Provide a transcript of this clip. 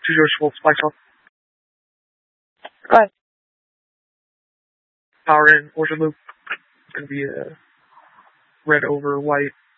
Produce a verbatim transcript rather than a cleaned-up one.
two zero Schwartz, spikes on. Go ahead. Power in, orchard loop. It's gonna be a red over white.